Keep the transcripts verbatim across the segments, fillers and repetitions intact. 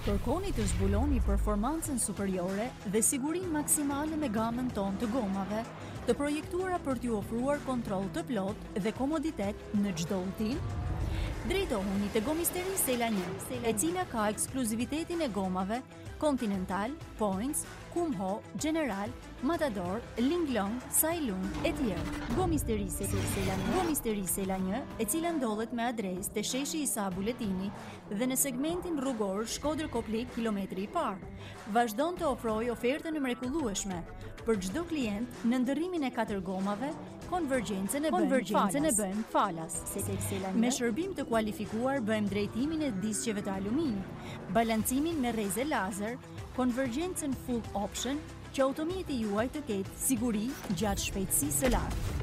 Kërkoni të zbuloni performancën superiore dhe sigurinë maksimale me gamën tonë të gomave, të projektuara për t'ju ofruar kontroll të plotë dhe komoditet në çdo udhtim. Drejtohuni te Gomisteri Sela një, e cila ka ekskluzivitetin e gomave Continental, Points, Kumho, General, Matador, Linglong, Sailung e tjerë. Gomisteri Sela një, Gomisteri Sela një, e cila ndodhet me adresë te sheshi Isa Buletini dhe në segmentin rrugor Shkodër Koplik kilometri i parë, vazhdon të ofrojë ofertën e mrekullueshme për çdo klient në ndërrimin e katër gomave. Konvergjencën e bëjmë falas. Me shërbim të kualifikuar bëjmë drejtimin e disqeve të aluminit, balancimin me rreze lazer, konvergjencën full option, që automjeti juaj të ketë siguri gjatë shpejtësisë së lartë.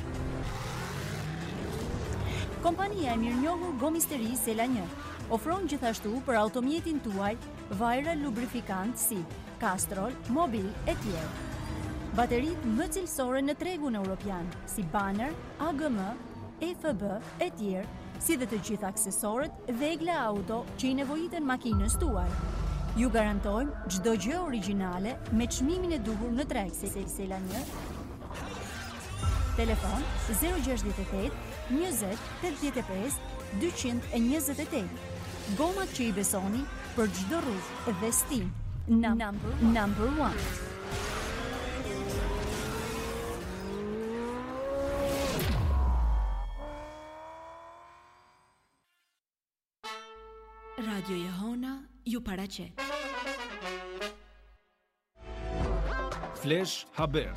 Kompania e mirënjohur Gomisteri Sela një ofron gjithashtu për automjetin tuaj vajra lubrifikant si Castrol, Mobil e tjerë. Baterit më cilësore në tregun europian, si Banner, A G M, E F B e tjerë, si dhe të gjithë aksesorët dhe egla auto që i nevojiten makinës tuaj. Ju garantojmë çdo gjë origjinale me çmimin e duhur në treg. Sela një. Telefon zero gjasht e osht, njëzet, tetëdhjetë e pesë, dyqind e njëzet e tetë. Gomat që i besoni për çdo rrugë dhe stim. Number, number one. Radio Jehona ju paraqet. Flash Haber.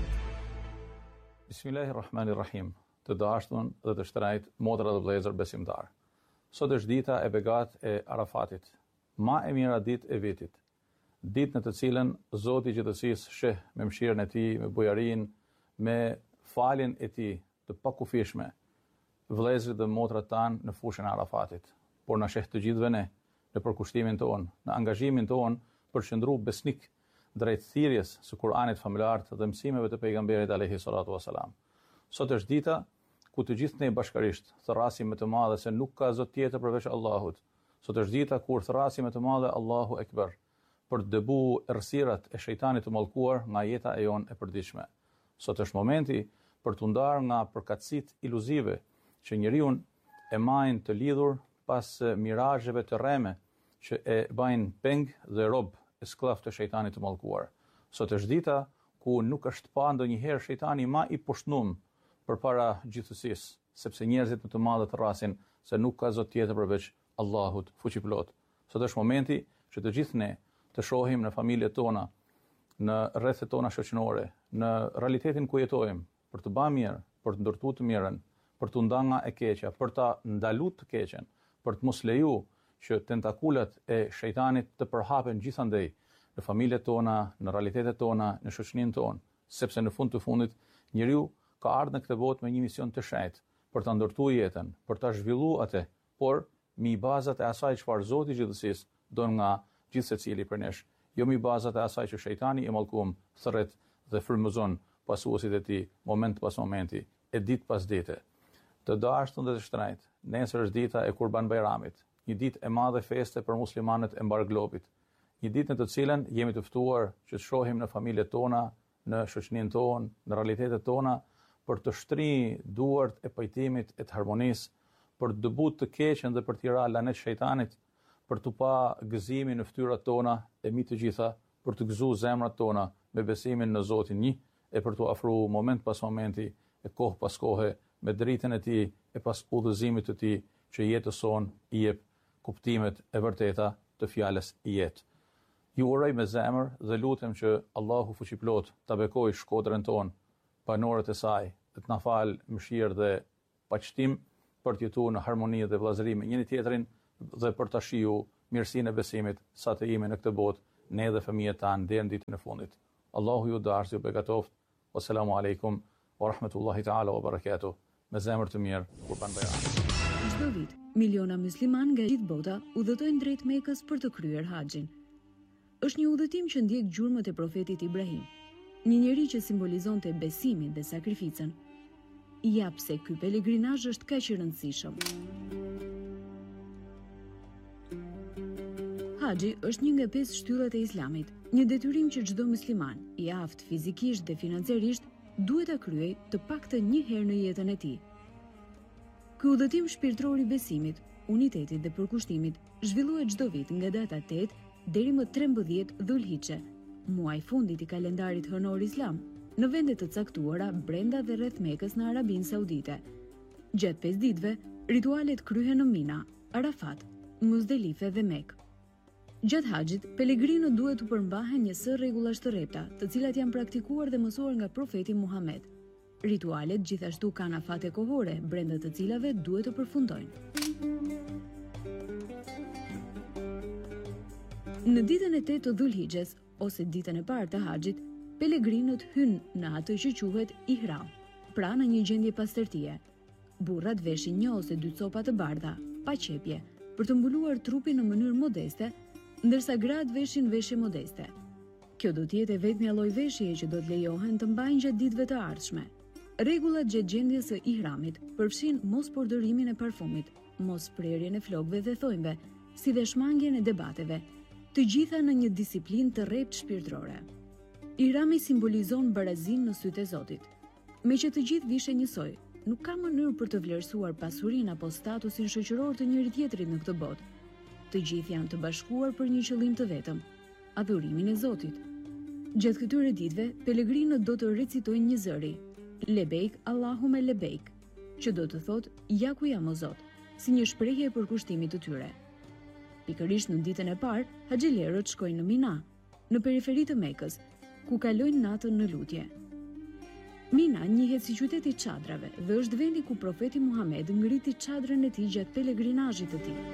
Bismillahirrahmanirrahim. Të dashtun dhe të shtrajt, motra dhe vëllezër besimtar. Sot është dita e begat e Arafatit, ma e mira ditë e vitit. Ditë në të cilën Zoti i Gjithësisë sheh me mëshirën e tij, me bujarinë, me faljen e tij të pakufishme vëllezërit dhe motrat tanë në fushën e Arafatit. Por na sheh të gjithëve ne në përkushtimin tonë, në angazhimin tonë për qëndru besnik drejt thirrjes së Kur'anit familjar dhe mësimeve të pejgamberit alayhi salatu wasalam. Sot është dita ku të gjithë ne bashkërisht thrasim me të madhe se nuk ka zot tjetër përveç Allahut. Sot është dita kur thrasim me të madhe Allahu Ekber për të dëbu errësirat e shejtanit të mallkuar nga jeta e jon e përditshme. Sot është momenti për t'u ndarë nga përkatësitë iluzive që njeriu e majnë të lidhur pas mirazheve të rreme që e bajnë peng dhe rob e skllav të shejtanit të mallkuar. Sot është dita ku nuk është pa ndonjëherë shejtani ma i poshtnuar përpara gjithësisë, sepse njerëzit më të madhe të rrasin se nuk ka zot tjetër përveç Allahut fuqiplot. Sot është momenti që të gjithë ne të shohim në familjet tona, në rrethet tona shoqërore, në realitetin ku jetojmë, për të bërë mirë, për të ndërtuar të mirën, për të ndarë nga e keqja, për ta ndaluar të keqen, për të mos leju që tentakulat e shejtanit të përhapen gjithandej në familjet tona, në realitetet tona, në shoqërinë tonë, sepse në fund të fundit njeriu ka ardhur në këtë botë me një mision të shenjtë, për ta ndërtuar jetën, për ta zhvilluar atë, por mi bazat e asaj çfarë Zoti i Gjithësisë don nga gjithë secili për nesh, jo mi bazat e asaj që shejtani i mallkuar thret dhe frymëzon pasuesit e tij moment pas momenti, e ditë pas dite. Të dashtun dhe të shtrajt, nesër është dita e Kurban Bayramit, një ditë e madhe feste për muslimanët e mbar globit, një ditë në të cilën jemi të ftuar që të shohim në familjet tona, në shoqërinë tonë, në realitetet tona, për të shtrirë duart e pajtimit e të harmonisë, për të dëbuar të keqen dhe për të ra lanet shejtanit, për të pa gëzimin në fytyrat tona e mbi të gjitha, për të gëzuar zemrat tona me besimin në Zotin një e për të ofruar moment pas momenti e kohë pas kohe me dritën e tij e pas udhëzimit të tij që jetëson i jep kuptimet e vërteta të fjalës jetë. Ju uroj me zemër dhe lutem që Allahu fuqiplot ta bekojë Shkodrën tonë, banorët e saj, të të na falë mëshirë dhe paqëtim për të jetuar në harmoni dhe vëllazëri me njëri tjetrin dhe për ta shijuar mirësinë e besimit sa të jemi në këtë botë, ne dhe fëmijët tanë deri në ditën e fundit. Allahu ju dashur, ju begatoft. Wassalamu alaikum wa rahmatullahi ta'ala wa barakatuh. Me zemër të mirë, Kurban Bayram. Çdo vit, miliona musliman nga gjithë bota udhëtojnë drejt Mekës për të kryer haxhin. Është një udhëtim që ndjek gjurmët e profetit Ibrahim, një njeri që simbolizonte besimin dhe sakrificën. Jap se ky pelegrinazh është kaq i rëndësishëm. Haxhi është një nga pesë shtyllat e Islamit, një detyrim që çdo musliman, i aftë fizikisht dhe financiarisht, duhet ta kryejë të paktën një herë në jetën e tij. Ky udhëtim shpirtëror i besimit, unitetit dhe përkushtimit zhvillohet çdo vit nga data tetë deri më trembëdhjetë Dhulhixhe, muaji i fundit i kalendarit hënor islam, në vende të caktuara brenda dhe rreth Mekës në Arabinë Saudite. Gjatë pesë ditëve, ritualet kryhen në Mina, Arafat, Muzdelife dhe Mekë. Gjatë haxhit, pelegrinët duhet të përmbahen një sër rregullash të rrepta, të cilat janë praktikuar dhe mësuar nga profeti Muhammed. Ritualet gjithashtu kanë afate kohore, brenda të cilave duhet të përfundojnë. Në ditën e tetë të Dhulhixhes, ose ditën e parë të haxhit, pelegrinët hynë në atë që quhet ihram, pra në një gjendje pastërtie. Burrat veshin një ose dy copa të bardha, pa qepje, për të mbuluar trupin në mënyrë modeste, ndërsa gratë veshin veshje modeste. Kjo do të jetë vetmja lloj veshjeje që do të lejohen të mbajnë gjatë ditëve të ardhshme. Rregullat gjatë gjendjes së ihramit përfshin mos përdorimin e parfumit, mos prerjen e flokëve dhe thonjve, si dhe shmangjen e debateve, të gjitha në një disiplinë të rreptë shpirtërore. Ihrami simbolizon barazinë në sytë e Zotit. Me që të gjithë vishen njësoj, nuk ka mënyrë për të vlerësuar pasurinë apo statusin shoqëror të njëri tjetrit në këtë botë. Të gjithë janë të bashkuar për një qëllim të vetëm, adhurimin e Zotit. Gjatë këtyre ditëve, pelegrinët do të recitojnë një zëri, Lebejk Allahume Lebejk, që do të thotë ja ku jam o Zot, si një shprehje e përkushtimit të tyre. Pikërisht në ditën e parë, haxhilerët shkojnë në Mina, në periferi të Mekës, ku kalojnë natën në lutje. Mina njihet si qyteti i çadrave dhe është vendi ku profeti Muhammed ngriti çadrën e tij gjatë pelegrinazhit të tij.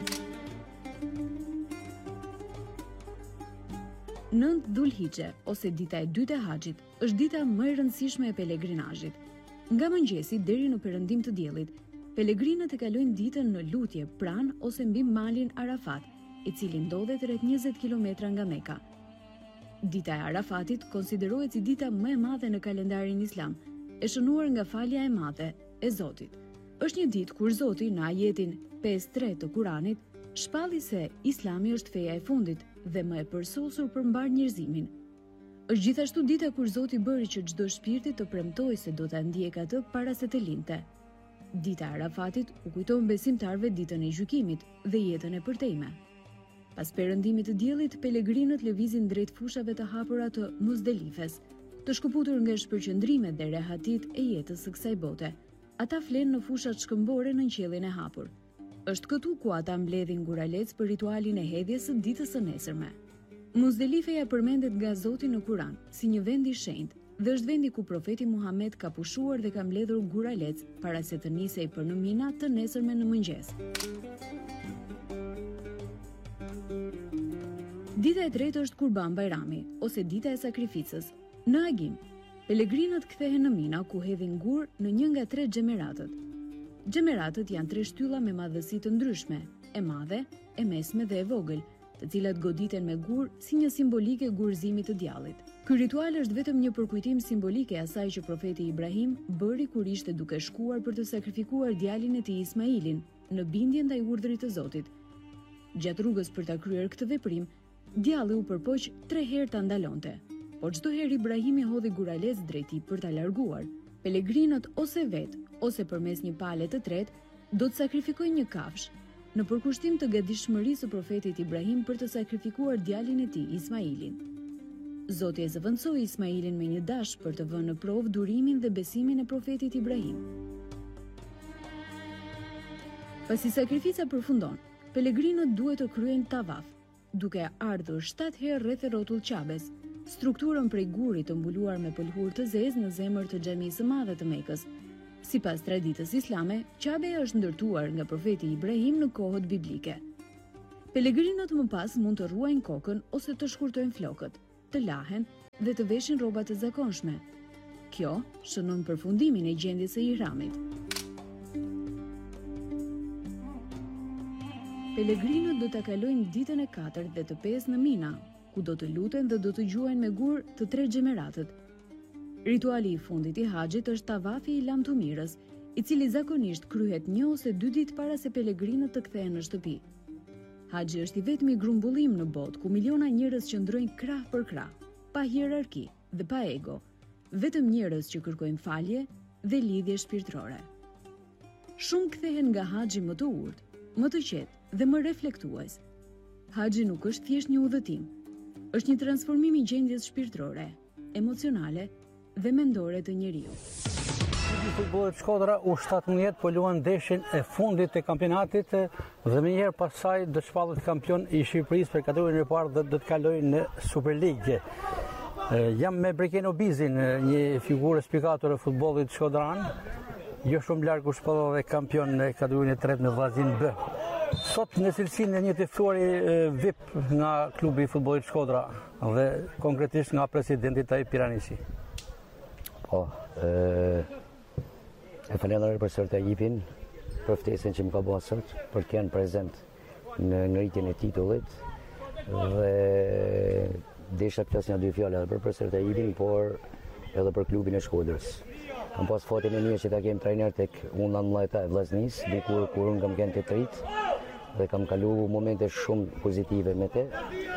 Nëntë Dhulhixhe, ose dita e dytë e haxhit, është dita më e rëndësishme e pelegrinazhit. Nga mëngjesi deri në perëndim të diellit, pelegrinët e kalojnë ditën në lutje pranë ose mbi malin Arafat, i cili ndodhet rreth njëzet kilometra nga Meka. Dita e Arafatit konsiderohet si dita më e madhe në kalendarin islam, e shënuar nga falja e madhe e Zotit. Është një ditë kur Zoti në ajetin pesëdhjetë e tre të Kuranit shpalli se Islami është feja e fundit dhe më e përsosur për mbar njerëzimin. Është gjithashtu dita kur Zoti bëri që çdo shpirti të premtojë se do ta ndjek atë para se të lindte. Dita e Arafatit u kujton besimtarëve ditën e gjykimit dhe jetën e përtejme. Pas perëndimit të diellit, pelegrinët lëvizin drejt fushave të hapura të Muzdelifes, të shkëputur nga shpërqendrimet dhe rehatit e jetës së kësaj bote. Ata flenë në fushat shkëmbore në qiellin e hapur. Është këtu ku ata mbledhin guralec për ritualin e hedhjes së ditës së nesërme. Muzdelifeja përmendet nga Zoti në Kur'an si një vend i shenjtë dhe është vendi ku profeti Muhammed ka pushuar dhe ka mbledhur guralec para se të nisej për në Mina të nesërme në mëngjes. Dita e tretë është Kurban Bajrami, ose dita e sakrificës. Në agim, pelegrinët kthehen në Mina ku hedhin gur në një nga tre xhemeratët. Xhemeratët janë tre shtylla me madhësi të ndryshme, e madhe, e mesme dhe e vogël, të cilat goditen me gur si një simbolike gurëzimit të djallit. Ky ritual është vetëm një përkujtim simbolik e asaj që profeti Ibrahim bëri kur ishte duke shkuar për të sakrifikuar djalin e tij Ismailin në bindje ndaj urdhrit të Zotit. Gjatë rrugës për ta kryer këtë veprim, djalli u përpoq tre herë ta ndalonte, por çdo herë Ibrahimi hodhi guralec drejt tij për ta larguar. Pelegrinët ose vetë, ose përmes një pale të tretë, do të sakrifikojnë një kafsh, në përkushtim të gatishmërisë së profetit Ibrahim për të sakrifikuar djalin e tij, Ismailin. Zoti e zëvendësoi Ismailin me një dash për të vënë në provë durimin dhe besimin e profetit Ibrahim. Pasi sakrifica përfundon, pelegrinët duhet të kryejnë tavaf, duke ardhur shtatë herë rreth rrotull Qabes, strukturën prej gurit të mbuluar me pëlhur të zezë në zemër të xhamisë së madhe të Mekës. Sipas traditës islame, Qabeja është ndërtuar nga profeti Ibrahim në kohët biblike. Pelegrinët më pas mund të ruajnë kokën ose të shkurtojnë flokët, të lahen dhe të veshin rroba të zakonshme. Kjo shënon përfundimin e gjendjes së ihramit. Pelegrinët do ta kalojnë ditën e katërt dhe të pesë në Mina, ku do të luten dhe do të gjuajnë me gur të tre xhemeratët. Rituali i fundit i haxhit është tavafi i lamtumirës, i cili zakonisht kryhet një ose dy ditë para se pelegrinët të kthehen në shtëpi. Haxhi është i vetmi grumbullim në botë ku miliona njerëz qëndrojnë krah për krah, pa hierarki dhe pa ego, vetëm njerëz që kërkojnë falje dhe lidhje shpirtërore. Shumë kthehen nga Haxhi më të urtë, më të qetë dhe më reflektues. Haxhi nuk është thjesht një udhëtim, është një transformim i gjendjes shpirtërore, emocionale dhe mendore të njeriu. Klubi Futbollit Shkodra U shtatëmbëdhjetë po luan ndeshjen e fundit të kampionatit dhe më njëherë pasaj do shpallet kampion i Shqipërisë për kategorinë e parë dhe do të kalojë në Super League. Jam me Breken Obizin, një figurë spikator e futbollit shkodran, jo shumë larg u shpallua dhe kampion në kategorinë e tretë në vllazin B. Sot në cilësinë e një të ftuari V I P nga klubi i futbollit Shkodra dhe konkretisht nga presidenti Tajip Piranisi. Po, e, e falenderoj për sër Tajipin, për ftesën që më ka bërë sot, për të qenë prezent në ngritjen e titullit dhe desha të flas një dy fjalë edhe për profesor Tajipin, por edhe për klubin e Shkodrës. Kam pas fatin e mirë që ta kem trajner tek Unda Mllajta e Vllaznis, dikur kur unë kam qenë te trit dhe kam kalu momente shumë pozitive me te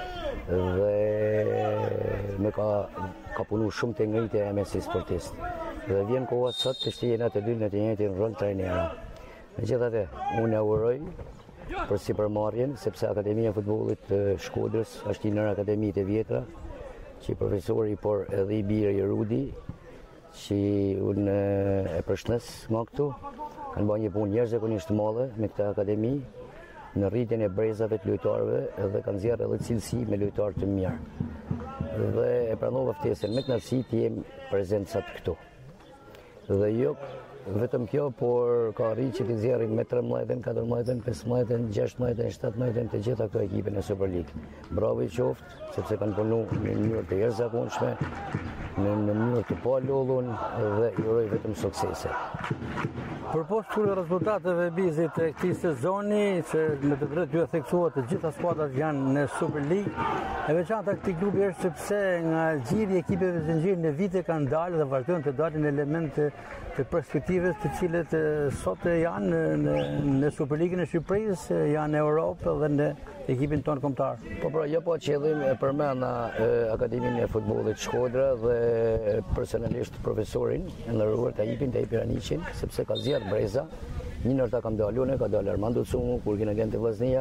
dhe me ka, ka punu shumë të ngritja e me si sportist. Dhe vjen koha sot të shtjena të dy në të njëjtin rol trajnera. Megjithatë, unë e uroj për sipërmarrjen, sepse Akademia e Futbollit të Shkodrës është një ndër akademitë e vjetra, që profesori por edhe i biri i Rudi, që unë e përshëndes nga këtu, kanë bërë një punë njerëzisht të madhe me këtë akademi në rritjen e brezave të lojtarëve dhe kanë zgjerrë edhe cilësi me lojtarë të mirë. Dhe e pranova ftesën me kënaqësi të jem prezent sot këtu. Dhe jo vetëm kjo, por ka arrit që të nxjerrim me tridhjetë, katërmbëdhjetë, pesëmbëdhjetë, gjashtëmbëdhjetë, shtatëmbëdhjetë të gjitha këto ekipe në Super League. Bravo i qoftë, sepse kanë punuar në mënyrë të jashtëzakonshme, në mënyrë të palodhur dhe i uroj vetëm suksese. Përposhtë këtyre rezultateve bizit të këtij sezoni, që me të drejtë ju e theksuat të gjitha skuadrat janë në Super League, e veçanta këtij klubi është sepse nga gjiri ekipeve të zinxhirit në vite kanë dalë dhe vazhdojnë të dalin elemente të perspektives të cilët sot janë në, në Super League në Shqipërisë, janë në Europë dhe në ekipin tonë kombëtar. Po pra, jo po qëllim e përmenda Akademinë e Futbollit Shkodra dhe personalisht profesorin e nderuar Tajipin, Tajip Piranicin, sepse ka zgjedhur breza. Një ndër ta kam dalur unë, ka dalë Armando Cumu kur kena qenë te Vllaznia.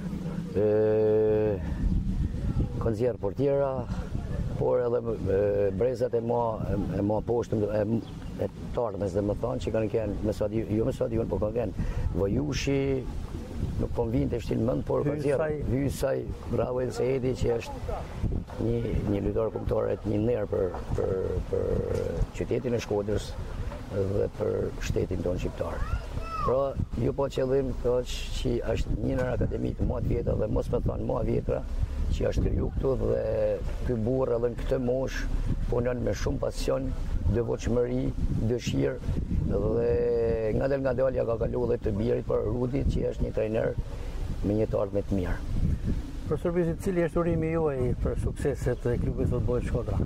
Ë ka zgjedhur portiera, por edhe e, brezat e ma e ma poshtë e, e tarmes dhe më thonë që kanë qenë me sa jo me sa diun, po kanë qenë Vajushi, nuk po vjen të shtil mend, por ka zgjedhur Hysaj, bravo El Saidi që është një një lojtar kombëtar një nder për për për qytetin e Shkodrës dhe për shtetin tonë shqiptar. Pra, ju po qëllim që është një ndër akademitë më të vjetra dhe mos më thonë më vjetra që është kriju këtu dhe ky burr edhe në këtë moshë punon me shumë pasion, devotshmëri, dëshirë dhe ngadalë ngadalë ja ka kaluar edhe të birit për Rudit që është një trajner me një të ardhmë të mirë. Profesor Bizit, cili është urimi juaj për sukseset e klubit Futbollit Shkodra?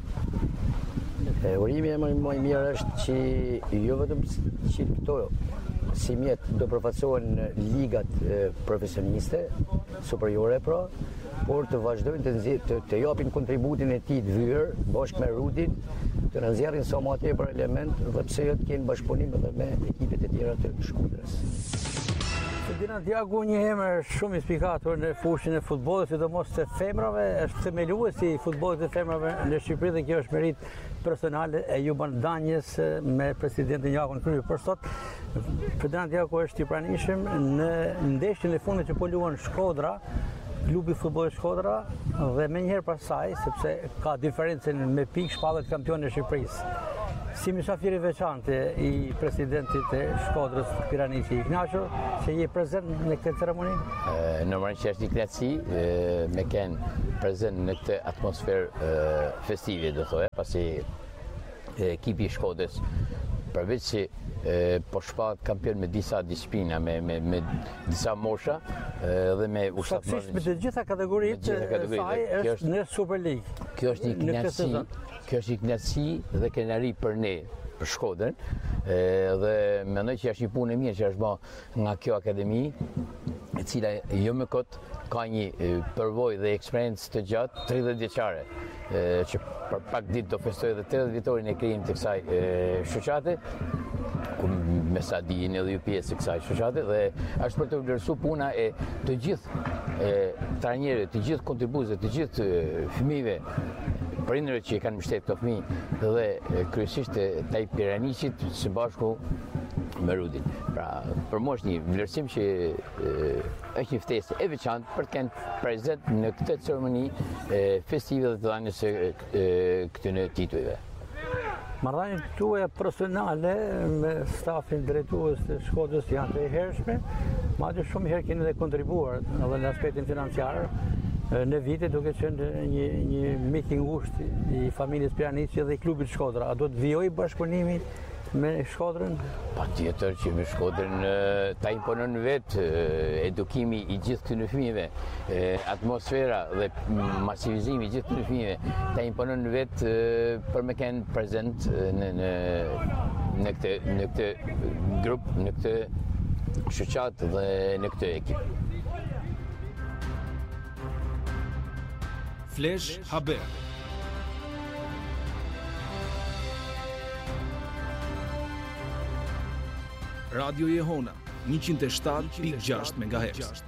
E, urimi e më i mirë është që jo vetëm që këto si mjet do përfaqësohen ligat e, profesioniste, superiore pra, por të vazhdojnë të, të, të japin kontributin e tij të vyer bashkë me Rudin, të na nxjerrin sa më tepër element dhe pse jo të kenë bashkëpunim edhe me ekipet e tjera të Shkodrës. Dina Diagu, një emër shumë i spikator në fushën e futbollit, sidomos të femrave, është themeluesi i futbollit të femrave në Shqipëri dhe kjo është merit personale e Juban Danjes me presidentin Jakon Kryer. Për sot, Ferdinand Diagu është i pranishëm në ndeshjen e fundit që po luan Shkodra, klubi Futbollit Shkodra dhe menjëherë pasaj, sepse ka diferencën me pikë shpallet kampion e Shqipërisë. Si mysafir i veçantë i presidentit e Shkodrës Piranisi, i kënaqur që je prezent në këtë ceremoni? Normalisht që është një kënaqësi me qenë prezent në këtë atmosferë festive, do thoya, pasi ekipi i Shkodrës përveç që po shpahet kampion me disa disiplina, me, me, me disa mosha dhe me ushtrimit. Me të gjitha kategoritë saj është kjo, në Super League. Kjo është një kënaqësi, kjo është një kënaqësi dhe kënaqëri për ne për Shkodrën dhe mendoj që është një punë e mirë që është bërë nga kjo akademi, e cila jo më kot ka një përvojë dhe eksperiencë të gjatë tridhjetë vjeçare, që për pak ditë do festoj dhe tridhjetë vjetorin e krijimit të kësaj shoqate, ku me sa dijeni edhe ju pjesë e kësaj shoqate, dhe është për të vlerësuar puna e të gjithë trajnerëve, të gjithë kontribuesve, të gjithë fëmijëve, prindërve që i kanë mbështetur këto fëmijë dhe kryesisht taj Piraniqit së bashku me Rudin. Pra, për mua është një vlerësim që është një ftesë e veçantë për të qenë prezent në këtë ceremoni festive dhe të dhënies së këtyre titujve. Marrëdhëniet tuaja personale me stafin drejtues të Shkodrës janë të hershme, madje shumë herë keni dhe kontribuar edhe në aspektin financiar në vite, duke qenë një, një mik i ngushtë i familjes Piraniqi dhe i klubit Shkodra. A do të vijojë bashkëpunimi me Shkodrën? Patjetër që me Shkodrën ta imponon vetë edukimi i gjithë këtyre fëmijëve, atmosfera dhe masivizimi i gjithë këtyre fëmijëve, ta imponon vetë për me qenë prezent në në në këtë në këtë grup, në këtë shoqat dhe në këtë ekip. Flash Haber. Radio Jehona njëqind e shtatë pikë gjashtë megahertz.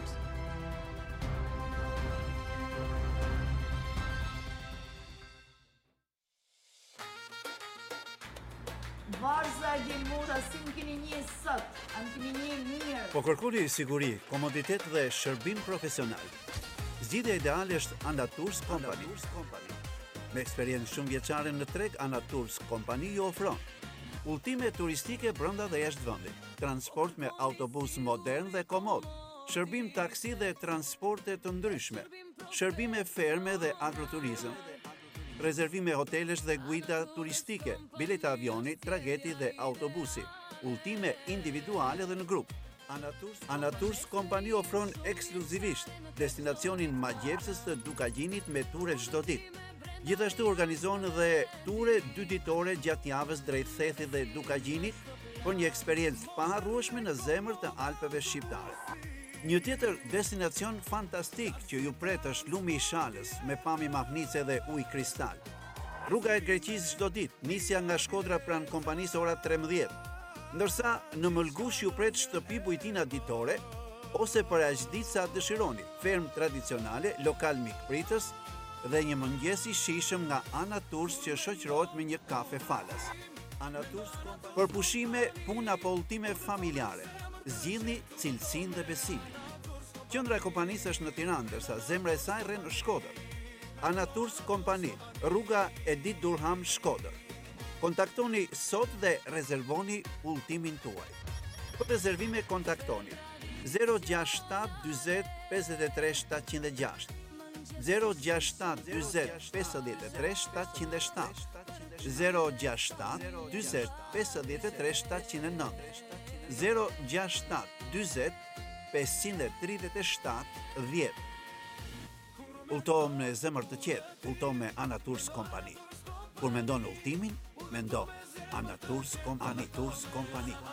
Varza Gjelmota, si më keni një sot, a më keni një mirë. Po kërkoni siguri, komoditet dhe shërbim profesional. Zgjidhja ideale është Anatours Company. Me eksperiencë shumë vjeçare në treg, Anatours Company ju ofron udhëtime turistike brenda dhe jashtë vendit, transport me autobus modern dhe komod, shërbim taksi dhe transporte të ndryshme, shërbime ferme dhe agroturizëm, rezervime hotelesh dhe guida turistike, bileta avioni, trageti dhe autobusi, udhëtime individuale dhe në grup. Anatours Company ofron ekskluzivisht destinacionin magjepsës të Dukagjinit me ture çdo ditë. Gjithashtu organizon dhe ture dy ditore gjatë javës drejt Thethit dhe Dukagjinit për një eksperiencë paharrueshme në zemër të Alpeve shqiptare. Një tjetër destinacion fantastik që ju pret është Lumi i Shalës me pamje mahnice dhe ujë kristal. Rruga e Greqisë çdo ditë, nisja nga Shkodra pranë kompanisë ora trembëdhjetë. Ndërsa në Mëlgush ju pret shtëpi bujtina ditore ose për aq ditë sa dëshironi, ferm tradicionale, lokal mikpritës dhe një mëngjes i shijshëm nga Anatours që shoqërohet me një kafe falas. Anatours për pushime, punë apo udhëtime familjare. Zgjidhni cilësinë dhe besimin. Qendra e kompanisë është në Tiranë, ndërsa zemra e saj rren në Shkodër. Anatours Company, rruga Edit Durham, Shkodër. Kontaktoni sot dhe rezervoni udhëtimin tuaj. Për rezervime kontaktoni zero gjasht shtat dyzet pesëdhjetë e tre shtatëqind e gjashtë, zero gjasht shtat dyzet pesëdhjetë e tre shtatëqind e shtatë, zero gjasht shtat dyzet pesëdhjetë e tre shtatëqind e nëntë, zero gjasht shtat dyzet pesëqind e tridhjetë e shtatë dhjetë. Udhëtohem në zemër të qetë, udhëtohem me Anatours Company. Kur mendon udhëtimin, mendo Anatours Company.